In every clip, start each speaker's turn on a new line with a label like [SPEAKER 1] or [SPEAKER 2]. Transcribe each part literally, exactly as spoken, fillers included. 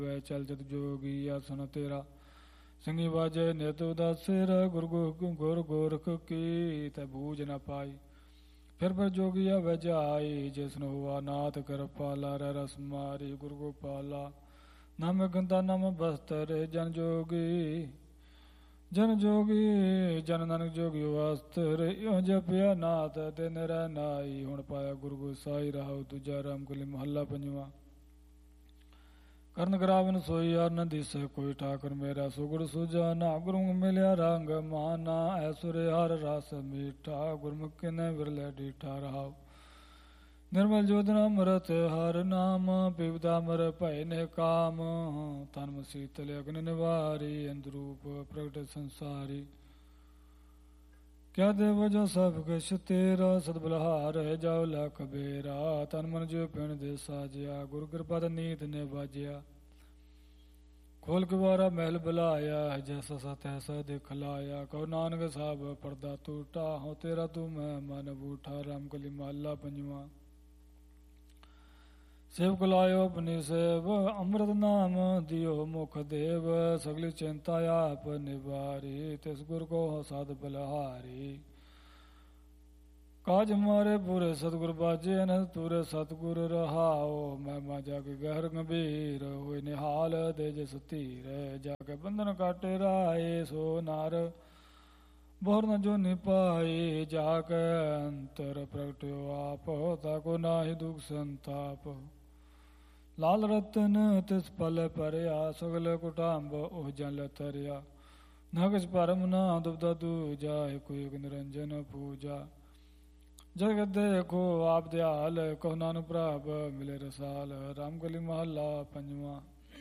[SPEAKER 1] ਵੈ ਚਲ ਚਤ ਜੋਗੀ ਆਸਨ ਤੇਰਾ ਸੰਗੀ ਵਾਜੇ ਨਿਤ ਉਦਾਸਿਰ ਗੁਰ ਗੁਰ ਗੋਰਖ ਕੀ ਤੈ ਬੂਝ ਨ ਪਾਈ। ਫਿਰ ਪਰ ਜੋਗੀਆ ਵਜਾਈ ਜਿਸਨ ਹੁਆ ਨਾਥ ਕਿਰਪਾਲਾ ਰਹਿ ਰਸ ਮਾਰੀ ਗੁਰ ਗੋਪਾਲਾ। ਨਮ ਗੰਦਾ ਨਮ ਬਸਤਰ ਜਨ ਜੋਗੀ ਜਨ ਜੋਗੀ ਜਨ ਨਾਨਕ ਜੋਗੀ ਵਸਤਰ ਇਉ ਜਪਿਆ ਨਾਥ ਤੇ ਨਿਰੈ ਨਾਈ। ਹੁਣ ਪਾਇਆ ਗੁਰ ਗੋਸਾਈ ਰਹਾਉ ਦੂਜਾ ਰਾਮ ਕਲੀ ਮਹੱਲਾ ਪੰਜਵਾ। ਕਰਨ ਕਰਾਵਨ ਸੋਈ ਅਰ ਨ ਦਿਸੈ ਕੋਈ ਠਾਕੁਰ ਮੇਰਾ ਸੁਗੜ ਸੁਜਾ ਨਾ ਗੁਰੂ ਮਿਲਿਆ ਰੰਗ ਮਾਨਾ ਐਸੁਰੇ ਹਰ ਰਸ ਮੀਠਾ ਗੁਰਮੁਖਿ ਨੇ ਵਿਰਲੇ ਡੀਠਾ ਰਹਾਉ। ਨਿਰਮਲ ਜੋਤਨਾ ਅੰਮ੍ਰਿਤ ਹਰ ਨਾਮ ਪਿਵਦਾ ਮਰ ਭੈ ਨੇ ਕਾਮ ਤਨ ਸੀਤਲ ਅਗਨ ਨਿਵਾਰੀ ਅੰਦਰੂਪ ਪ੍ਰਗਟ ਸੰਸਾਰੀ। ਕਿਆ ਦੇਵ ਜੋ ਸਭ ਕਿਛ ਤੇਰਾ ਸਤਬਲਹਾਰ ਹੈ ਜਾਉ ਲਖ ਬੇਰਾ ਤਨ ਮਨ ਜੋ ਪਿਣ ਦੇ ਸਾਜਿਆ ਗੁਰ ਕਿਰਪਾ ਤੇ ਨੀਤ ਨੇ ਬਾਜਿਆ। ਖੋਲ ਕਵਾਰਾ ਮਹਿਲ ਬੁਲਾਇਆ ਜੈਸਾ ਸਾ ਤੈਸਾ ਦਿਖਲਾਇਆ ਕਹੋ ਨਾਨਕ ਸਾਹਿਬ ਪਰਦਾ ਟੂਟਾ ਹੋ ਤੇਰਾ ਤੂੰ ਮੈਂ ਮਨ ਬੂਠਾ ਰਾਮ ਕਲੀ ਮਹੱਲਾ ਪੰਜਵਾ। ਸੇਵਕ ਲਾਇਓ ਆਪਣੀ ਸੇਵ ਅੰਮ੍ਰਿਤ ਨਾਮ ਦਿਓ ਮੁਖ ਦੇਵ ਸਗਲੀ ਚਿੰਤਾ ਆਪ ਨਿਵਾਰੀ ਤਿਸ ਗੁਰ ਕੋ ਸਦ ਬਲਹਾਰੀ। ਕਾਜ ਮਾਰੇ ਪੂਰੇ ਸਤਿਗੁਰ ਬਾਜੇ ਅਨੰਦ ਪੂਰੇ ਸਤਿਗੁਰ ਰਹਾਓ। ਮੈਂ ਮਾਜਾ ਕੇ ਗਹਿਰ ਗੰਭੀਰ ਹੋਏ ਨਿਹਾਲ ਦੇ ਜਿਸ ਧੀਰ ਜਾ ਕੇ ਬੰਧਨ ਕਾਟੇ ਰਾਏ ਸੋ ਨਾਰ ਬਹੁਰ ਨ ਜੋ ਨਿਪਾਏ। ਜਾ ਕੇ ਅੰਤਰ ਪ੍ਰਗਟਿਓ ਆਪ ਤਾਕੋ ਨਾਹੀ ਦੁਖ ਸੰਤਾਪ। ਲਾਲ ਰਤਨ ਤਿਸ ਪਲ ਭਰਿਆ ਸਗਲ ਕੁਟਾਂਬ ਉਹ ਜਲ ਤਰਿਆ। ਨਾ ਕਿਛ ਭਰਮ ਨਾ ਦੁਬਦਾ ਦੂਜਾ ਕੋਈ ਨਿਰੰਜਨ ਪੂਜਾ। ਜਗਤ ਦੇਖੋ ਆਪ ਦਿਆਲ ਕਹੋ ਨਾਨਕ ਪ੍ਰਭ ਮਿਲੇ ਰਸਾਲ ਰਾਮ ਕਲੀ ਮਹੱਲਾ ਪੰਜਵਾ।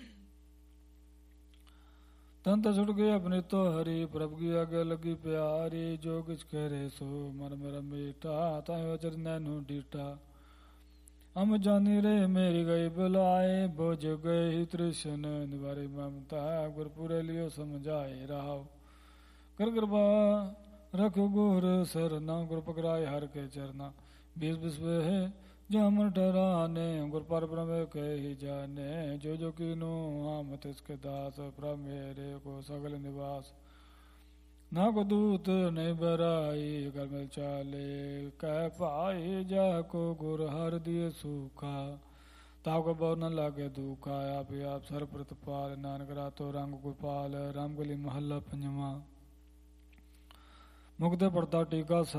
[SPEAKER 1] ਤਨ ਤਾਂ ਛੁੱਟ ਗਏ ਆਪਣੇ ਤੋਂ ਹਰੀ ਪ੍ਰਭ ਕੀ ਆਗੇ ਲੱਗੀ ਪਿਆਰੀ। ਜੋ ਕਿਛ ਕਰੇ ਸੋ ਮਨ ਮੇਰਾ ਮੀਠਾ ਤਾਇਓ ਅਚਰ ਨੈਨੂੰ ਡੀਠਾ। ਅਮ ਜਾਨੀ ਰੇ ਮੇਰੀ ਗਈ ਬੁਲਾਏ ਬੁਝ ਗਏ ਤ੍ਰਿਸ਼ਨ ਨਿਵਾਰੇ ਮਮਤਾ ਗੁਰਪੁਰੇ ਲਿਓ ਸਮਝਾਏ ਰਹਾਓ। ਕਰ ਕਿਰਪਾ ਰਖੋ ਗੁਰ ਸਰਨਾ ਗੁਰ ਪਕੜਾਏ ਹਰ ਕੇ ਚਰਨਾ। ਬੀਸ ਬਿਸਵੇ ਜੋ ਮਨ ਠਹਿਰਾਨੇ ਗੁਰ ਪਰ ਬ੍ਰਹਮ ਕਹੀ ਜਾਨੇ। ਜੋ ਜੋ ਕੀਨੂ ਹਮ ਤਿਸਕੇ ਦਾਸ ਪ੍ਰਭ ਮੇਰੇ ਕੋ ਸਗਲ ਨਿਵਾਸ। ਨਾ ਕੋ ਦੂਤ ਨਹੀਂ ਬਰਾਈ ਕਰ ਮਿਲ ਚਾਲੇ ਕਹਿ ਭਾਈ ਜਾ ਕੋ ਗੁਰ ਹਰ ਦਿਏ ਸੂਖਾ। ਤਾਪ ਕੋ ਬਹੁ ਨ ਲਾਗੇ ਦੁਖਾ ਆਪ ਆਪ ਸਰ ਪ੍ਰਤਪਾਲ ਨਾਨਕ ਰਾਤੋ ਰੰਗ ਗੋਪਾਲ ਰਾਮ ਕਲੀ ਮਹੱਲਾ ਪੰਜਵਾ। ਮੁਕਤੇ ਪੜਤਾ ਟੀਕਾ